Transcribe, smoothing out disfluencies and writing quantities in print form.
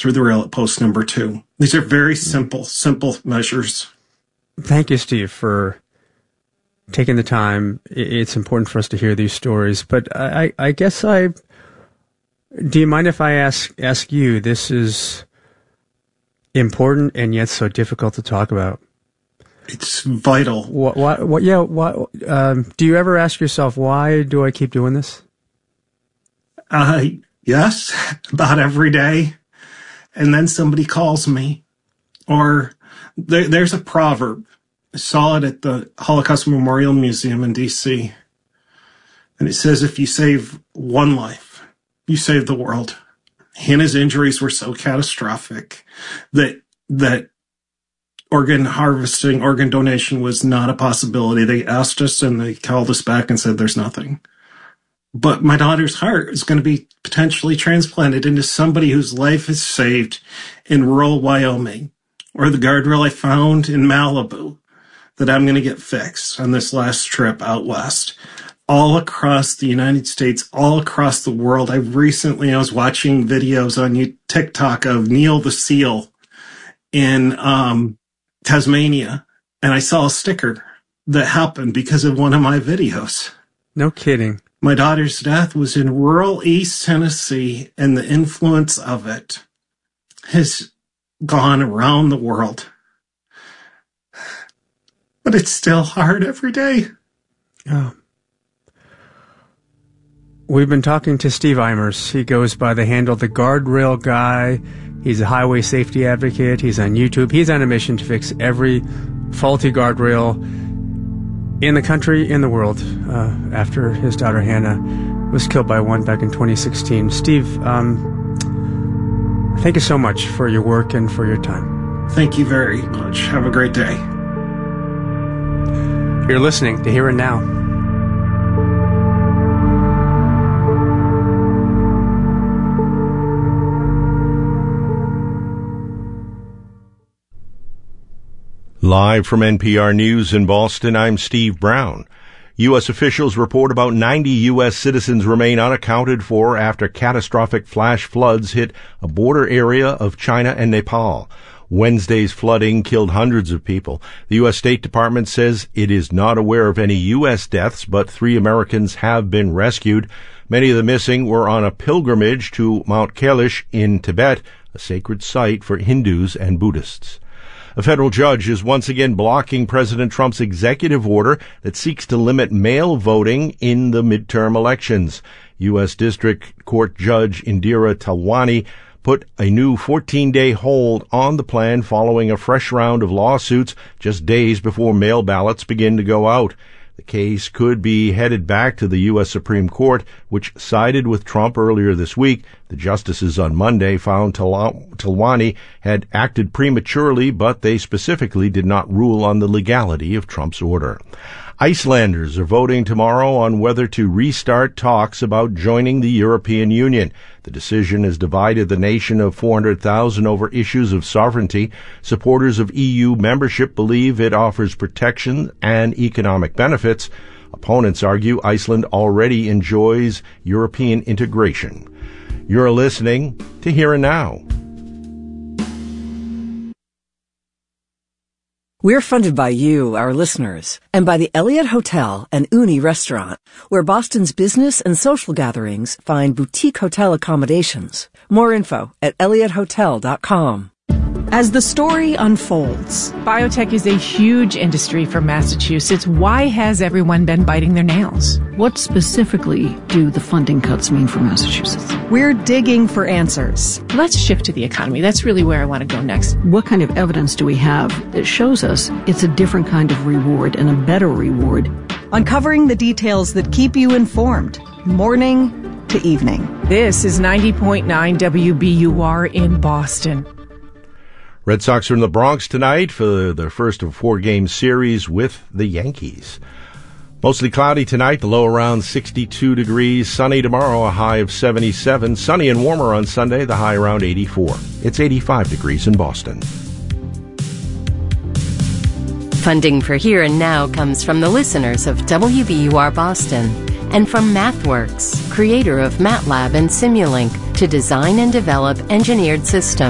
through the rail at post number 2. These are very simple measures. Thank you, Steve, for taking the time. It's important for us to hear these stories. But I guess do you mind if I ask you, this is important and yet so difficult to talk about? It's vital. Do you ever ask yourself, why do I keep doing this? Yes, about every day. And then somebody calls me. Or there's a proverb. I saw it at the Holocaust Memorial Museum in D.C. And it says, if you save one life, you save the world. Hannah's injuries were so catastrophic that organ harvesting, organ donation was not a possibility. They asked us and they called us back and said there's nothing. But my daughter's heart is going to be potentially transplanted into somebody whose life is saved in rural Wyoming, or the guardrail I found in Malibu that I'm going to get fixed on this last trip out west. All across the United States, all across the world. I was watching videos on TikTok of Neil the Seal in Tasmania, and I saw a sticker that happened because of one of my videos. No kidding. My daughter's death was in rural East Tennessee, and the influence of it has gone around the world. But it's still hard every day. Oh. We've been talking to Steve Eimers. He goes by the handle The Guardrail Guy. He's a highway safety advocate. He's on YouTube. He's on a mission to fix every faulty guardrail in the country, in the world, after his daughter Hannah was killed by one back in 2016. Steve, thank you so much for your work and for your time. Thank you very much. Have a great day. You're listening to Here and Now. Live from NPR News in Boston, I'm Steve Brown. U.S. officials report about 90 U.S. citizens remain unaccounted for after catastrophic flash floods hit a border area of China and Nepal. Wednesday's flooding killed hundreds of people. The U.S. State Department says it is not aware of any U.S. deaths, but 3 Americans have been rescued. Many of the missing were on a pilgrimage to Mount Kailash in Tibet, a sacred site for Hindus and Buddhists. A federal judge is once again blocking President Trump's executive order that seeks to limit mail voting in the midterm elections. U.S. District Court Judge Indira Talwani put a new 14-day hold on the plan following a fresh round of lawsuits just days before mail ballots begin to go out. The case could be headed back to the U.S. Supreme Court, which sided with Trump earlier this week. The justices on Monday found Talwani had acted prematurely, but they specifically did not rule on the legality of Trump's order. Icelanders are voting tomorrow on whether to restart talks about joining the European Union. The decision has divided the nation of 400,000 over issues of sovereignty. Supporters of EU membership believe it offers protection and economic benefits. Opponents argue Iceland already enjoys European integration. You're listening to Here and Now. We're funded by you, our listeners, and by the Elliott Hotel and Uni Restaurant, where Boston's business and social gatherings find boutique hotel accommodations. More info at elliotthotel.com. As the story unfolds, biotech is a huge industry for Massachusetts. Why has everyone been biting their nails? What specifically do the funding cuts mean for Massachusetts? We're digging for answers. Let's shift to the economy. That's really where I want to go next. What kind of evidence do we have that shows us it's a different kind of reward and a better reward? Uncovering the details that keep you informed, morning to evening. This is 90.9 WBUR in Boston. Red Sox are in the Bronx tonight for their first of 4-game series with the Yankees. Mostly cloudy tonight, the low around 62 degrees. Sunny tomorrow, a high of 77. Sunny and warmer on Sunday, the high around 84. It's 85 degrees in Boston. Funding for Here and Now comes from the listeners of WBUR Boston and from MathWorks, creator of MATLAB and Simulink, to design and develop engineered systems.